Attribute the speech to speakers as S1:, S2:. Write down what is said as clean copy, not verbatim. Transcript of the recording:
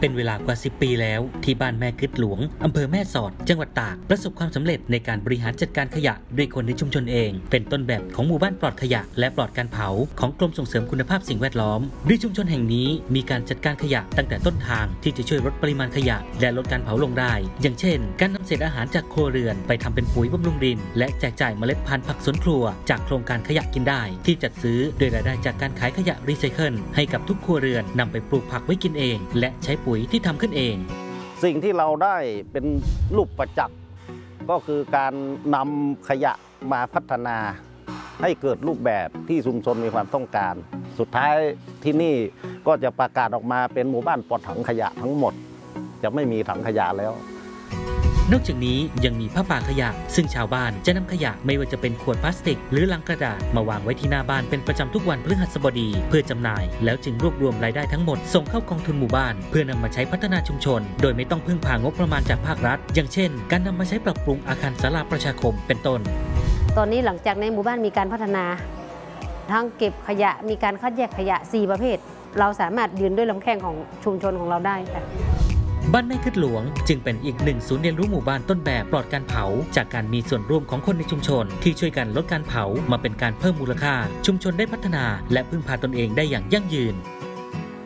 S1: เป็นเวลากว่า10 ปีแล้วที่บ้านแม่กึดหลวงอำเภอแม่สอดจังหวัดตากประสบความสำเร็จในการบริหารจัดการขยะด้วยคนในชุมชนเองเป็นต้นแบบของหมู่บ้านปลอดขยะและปลอดการเผาของกรมส่งเสริมคุณภาพสิ่งแวดล้อมโดยชุมชนแห่งนี้มีการจัดการขยะตั้งแต่ต้นทางที่จะช่วยลดปริมาณขยะและลดการเผาลงได้อย่างเช่นการนำเศษอาหารจากครัวเรือนไปทำเป็นปุ๋ยบำรุงดินและแจกจ่ายเมล็ดพันธุ์ผักสวนครัวจากโครงการขยะกินได้ที่จัดซื้อโดยรายได้จากการขายขยะรีไซเคิลให้กับทุกครัวเรือนนำไปปลูกผักไว้กินเองและใช้ปุ๋ยที่ทำขึ้นเอง
S2: สิ่งที่เราได้เป็นรูปประจักษ์ก็คือการนำขยะมาพัฒนาให้เกิดรูปแบบที่ชุมชนมีความต้องการสุดท้ายที่นี่ก็จะประกาศออกมาเป็นหมู่บ้านปลอดถังขยะทั้งหมดจะไม่มีถังขยะแล้ว
S1: นอกจากนี้ยังมีผ้าป่าขยะซึ่งชาวบ้านจะนำขยะไม่ว่าจะเป็นขวดพลาสติกหรือลังกระดาษมาวางไว้ที่หน้าบ้านเป็นประจำทุกวันพฤหัสบดีเพื่อจำหน่ายแล้วจึงรวบรวมรายได้ทั้งหมดส่งเข้ากองทุนหมู่บ้านเพื่อนำมาใช้พัฒนาชุมชนโดยไม่ต้องพึ่งพางบประมาณจากภาครัฐอย่างเช่นการนำมาใช้ปรับปรุงอาคารศาลาประชาคมเป็นต้น
S3: ตอนนี้หลังจากในหมู่บ้านมีการพัฒนาทั้งเก็บขยะมีการคัดแยกขยะ4ประเภทเราสามารถยืนด้วยลำแข้งของชุมชนของเราได้ค่ะ
S1: บ้านแม่กึดหลวงจึงเป็นอีกหนึ่งศูนย์เรียนรู้หมู่บ้านต้นแบบปลอดการเผาจากการมีส่วนร่วมของคนในชุมชนที่ช่วยกันลดการเผามาเป็นการเพิ่มมูลค่าชุมชนได้พัฒนาและพึ่งพาตนเองได้อย่างยั่งยืน